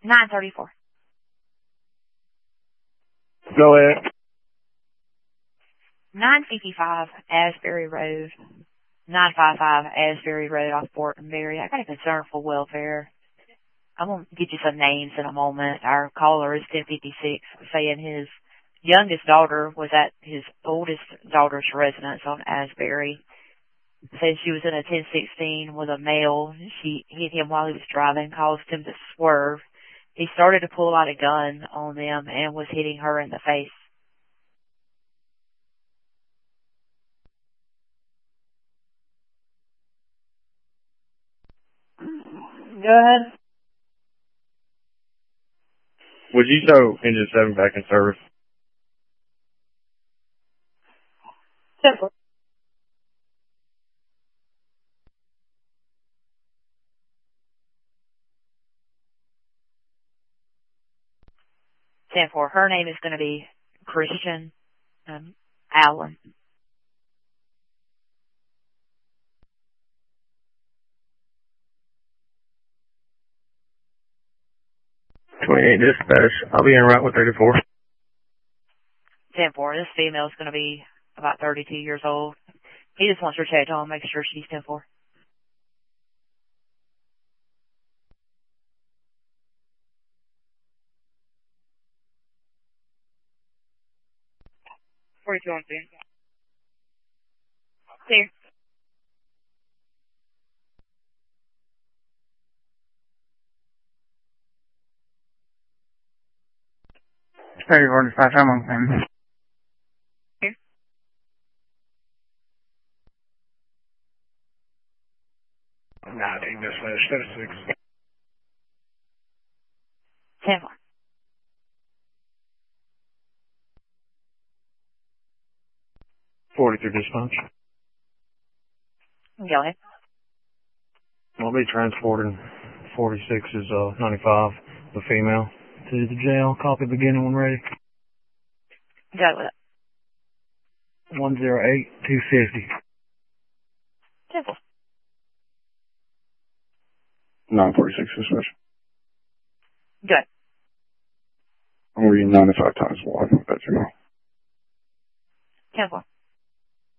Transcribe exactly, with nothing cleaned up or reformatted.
nine thirty-four. Go ahead. nine fifty-five Asbury Road. nine fifty-five Asbury Road off Bortonberry. I got a concern for welfare. I'm going to get you some names in a moment. Our caller is ten fifty-six, saying his youngest daughter was at his oldest daughter's residence on Asbury. Said she was in a ten sixteen with a male. She hit him while he was driving, caused him to swerve. He started to pull out a gun on them and was hitting her in the face. Go ahead. Would you throw engine seven back in service? Simple. ten four. Her name is going to be Christian um, Allen. twenty-eight dispatch. I'll be in route with thirty-four. ten four. This female is going to be about thirty-two years old. He just wants her checked on, make sure she's ten four. forty-two on scene. Clear. thirty-four dispatch, I'm on scene. Here. nineteen dispatch, thirty-six. ten four. forty-three dispatch. Go ahead. I'll be transporting forty-six is uh ninety-five, the female, to the jail. Copy beginning when ready. Go with it. one zero eight two fifty. ten four. nine forty-six dispatch. Good. I'm reading ninety-five times one. That's you know. ten four.